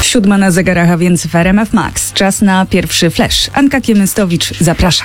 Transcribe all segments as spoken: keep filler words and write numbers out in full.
Siódma na zegarach, a więc w R M F Max. Czas na pierwszy flash. Anka Kiemystowicz, zapraszam.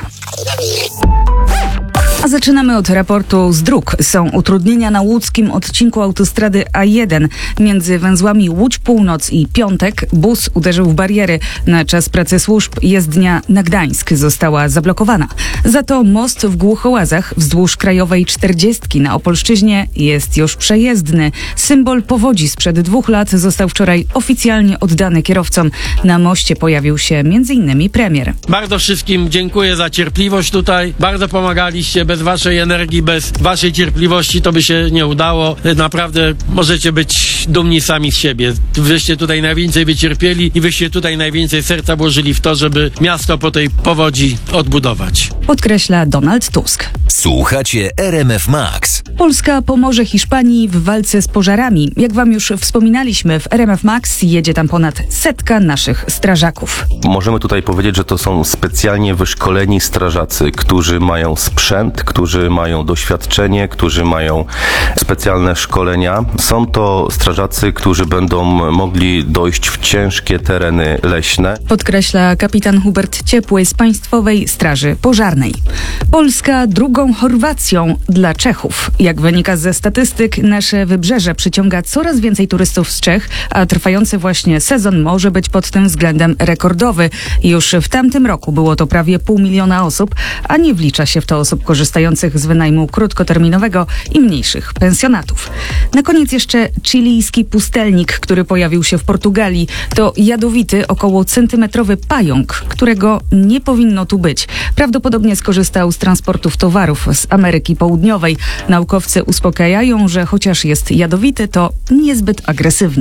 A zaczynamy od raportu z dróg. Są utrudnienia na łódzkim odcinku autostrady A jeden. Między węzłami Łódź Północ i Piątek bus uderzył w bariery. Na czas pracy służb jezdnia na Gdańsk została zablokowana. Za to most w Głuchołazach wzdłuż Krajowej czterdziestki na Opolszczyźnie jest już przejezdny. Symbol powodzi sprzed dwóch lat został wczoraj oficjalnie oddany kierowcom. Na moście pojawił się między innymi premier. Bardzo wszystkim dziękuję za cierpliwość tutaj. Bardzo pomagaliście. Bez waszej energii, bez waszej cierpliwości to by się nie udało. Naprawdę możecie być dumni sami z siebie. Wyście tutaj najwięcej wycierpieli i wyście tutaj najwięcej serca włożyli w to, żeby miasto po tej powodzi odbudować. Podkreśla Donald Tusk. Słuchacie R M F Max. Polska pomoże Hiszpanii w walce z pożarami. Jak wam już wspominaliśmy, w R M F Max jedzie tam ponad setka naszych strażaków. Możemy tutaj powiedzieć, że to są specjalnie wyszkoleni strażacy, którzy mają sprzęt, którzy mają doświadczenie, którzy mają specjalne szkolenia. Są to strażacy, którzy będą mogli dojść w ciężkie tereny leśne. Podkreśla kapitan Hubert Ciepły z Państwowej Straży Pożarnej. Polska drugą Chorwacją dla Czechów. Jak wynika ze statystyk, nasze wybrzeże przyciąga coraz więcej turystów z Czech, a trwający właśnie sezon może być pod tym względem rekordowy. Już w tamtym roku było to prawie pół miliona osób, a nie wlicza się w to osób korzystających z wynajmu krótkoterminowego i mniejszych pensjonatów. Na koniec jeszcze chilijski pustelnik, który pojawił się w Portugalii. To jadowity, około centymetrowy pająk, którego nie powinno tu być. Prawdopodobnie skorzystał z transportów towarów z Ameryki Południowej. Naukowcy uspokajają, że chociaż jest jadowity, to niezbyt agresywny.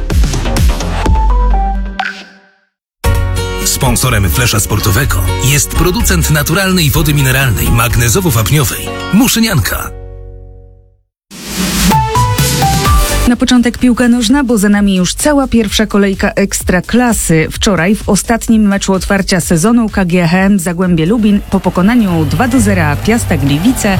Sponsorem flesza sportowego jest producent naturalnej wody mineralnej magnezowo-wapniowej Muszynianka. Na początek piłka nożna, bo za nami już cała pierwsza kolejka Ekstraklasy. Wczoraj w ostatnim meczu otwarcia sezonu K G H M Zagłębie Lubin po pokonaniu dwa do zera Piasta Gliwice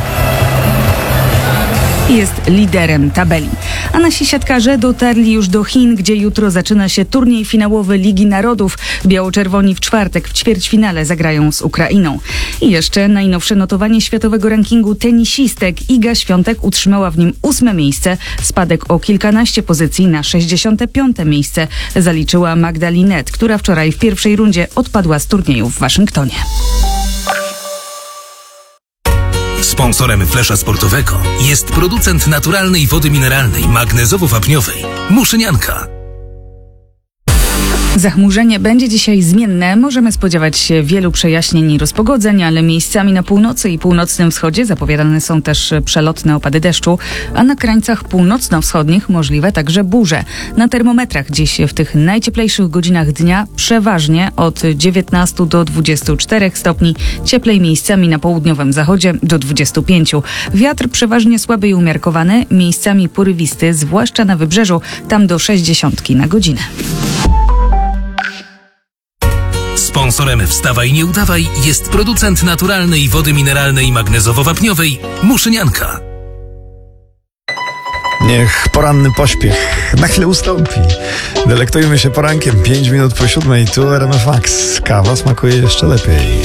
jest liderem tabeli. A nasi siatkarze dotarli już do Chin, gdzie jutro zaczyna się turniej finałowy Ligi Narodów. Biało-czerwoni w czwartek w ćwierćfinale zagrają z Ukrainą. I jeszcze najnowsze notowanie światowego rankingu tenisistek. Iga Świątek utrzymała w nim ósme miejsce. Spadek o kilkanaście pozycji na sześćdziesiąte piąte miejsce zaliczyła Magda Linette, która wczoraj w pierwszej rundzie odpadła z turnieju w Waszyngtonie. Sponsorem flesza sportowego jest producent naturalnej wody mineralnej magnezowo-wapniowej Muszynianka. Zachmurzenie będzie dzisiaj zmienne. Możemy spodziewać się wielu przejaśnień i rozpogodzeń, ale miejscami na północy i północnym wschodzie zapowiadane są też przelotne opady deszczu, a na krańcach północno-wschodnich możliwe także burze. Na termometrach dziś w tych najcieplejszych godzinach dnia przeważnie od dziewiętnastu do dwudziestu czterech stopni, cieplej miejscami na południowym zachodzie do dwudziestu pięciu. Wiatr przeważnie słaby i umiarkowany, miejscami porywisty, zwłaszcza na wybrzeżu, tam do sześćdziesiątki na godzinę. Sponsorem Wstawaj Nie Udawaj jest producent naturalnej wody mineralnej magnezowo-wapniowej Muszynianka. Niech poranny pośpiech na chwilę ustąpi. Delektujmy się porankiem, pięć minut po siódmej, tu R M F Max. Kawa smakuje jeszcze lepiej.